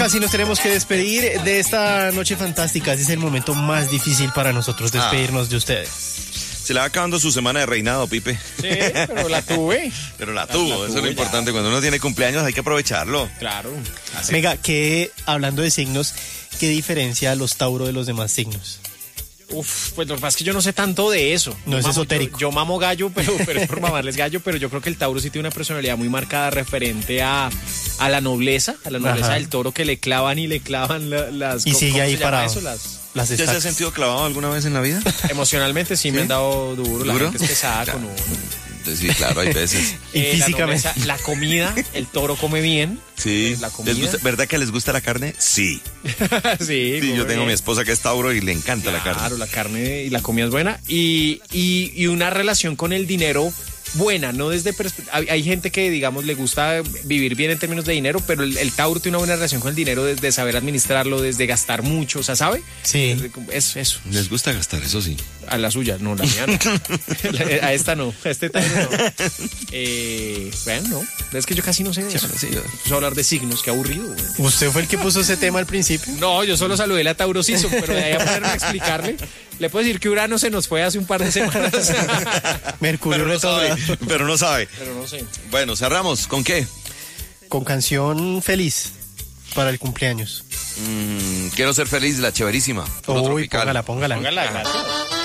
Casi nos tenemos que despedir de esta noche fantástica. Ese es el momento más difícil para nosotros, despedirnos de ustedes. Se le va acabando su semana de reinado, Pipe. Sí, pero la tuve. Pero la tuvo, eso es lo importante. Cuando uno tiene cumpleaños hay que aprovecharlo. Claro. Así. Venga, hablando de signos, ¿qué diferencia a los Tauro de los demás signos? Pues lo que pasa es que yo no sé tanto de eso. No es esotérico. Yo mamo gallo, pero es por mamarles gallo, pero yo creo que el Tauro sí tiene una personalidad muy marcada referente a la nobleza, Ajá. del toro que le clavan y le clavan las... Y sigue ¿cómo ahí se llama parado. eso? Las ¿Ya se ha estacas. sentido clavado alguna vez en la vida? Emocionalmente sí me han dado duro, la ¿Duro? gente es pesada con uno. Sí, claro, hay veces. Y físicamente. La nobleza, la comida, el toro come bien. Sí. La comida. ¿Les gusta, ¿verdad que les gusta la carne? Sí. Sí, Sí, yo come tengo bien. mi esposa que es Tauro y le encanta la carne. Claro, la carne y la comida es buena. Y una relación con el dinero buena, no desde hay gente que, digamos, le gusta vivir bien en términos de dinero, pero el Tauro tiene una buena relación con el dinero desde saber administrarlo, desde gastar mucho, o sea, ¿sabe? Sí. Es eso. Les gusta gastar, eso sí. A la suya, no, la mía no. A esta no, a este Tauro no. Bueno, no, es que yo casi no sé de eso. Sí, Vamos a hablar de signos, qué aburrido, güey. ¿Usted fue el que puso ese tema al principio? No, yo solo saludé la Tauro Season, pero de ahí a ponerme a explicarle, le puedo decir que Urano se nos fue hace un par de semanas. Mercurio retrógrado. Pero no sabe. Pero no sé. Bueno, cerramos. ¿Con qué? Con canción feliz para el cumpleaños. Quiero ser feliz, la chéverísima. Puro Uy, tropical. póngala. Póngala, gracias.